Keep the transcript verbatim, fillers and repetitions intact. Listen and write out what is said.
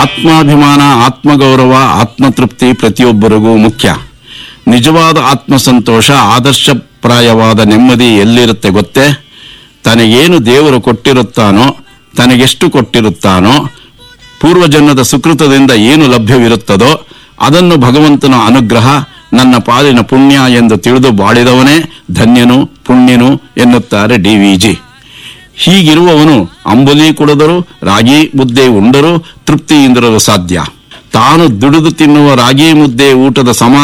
ಆತ್ಮಾಭಿಮಾನ, ಆತ್ಮಗೌರವ, ಆತ್ಮತೃಪ್ತಿ ಪ್ರತಿಯೊಬ್ಬರಿಗೂ ಮುಖ್ಯ. ನಿಜವಾದ ಆತ್ಮಸಂತೋಷ, ಆದರ್ಶಪ್ರಾಯವಾದ ನೆಮ್ಮದಿ ಎಲ್ಲಿರುತ್ತೆ ಗೊತ್ತೇ? ತನಗೇನು ದೇವರು ಕೊಟ್ಟಿರುತ್ತಾನೋ, ತನಗೆಷ್ಟು ಕೊಟ್ಟಿರುತ್ತಾನೋ, ಪೂರ್ವಜನ್ಮದ ಸುಕೃತದಿಂದ ಏನು ಲಭ್ಯವಿರುತ್ತದೋ ಅದನ್ನು ಭಗವಂತನ ಅನುಗ್ರಹ, ನನ್ನ ಪಾಲಿನ ಪುಣ್ಯ ಎಂದು ತಿಳಿದು ಬಾಳಿದವನೇ ಧನ್ಯನು, ಪುಣ್ಯನು ಎನ್ನುತ್ತಾರೆ ಡಿ ವಿ ಜಿ. ಹೀಗಿರುವವನು ಅಂಬುಲಿ ಕುಡಿದರೂ, ರಾಗಿ ಮುದ್ದೆ ಉಂಡರೂ ತೃಪ್ತಿಯಿಂದಿರಲು ಸಾಧ್ಯ. ತಾನು ದುಡಿದು ತಿನ್ನುವ ರಾಗಿ ಮುದ್ದೆ ಊಟದ ಸಮ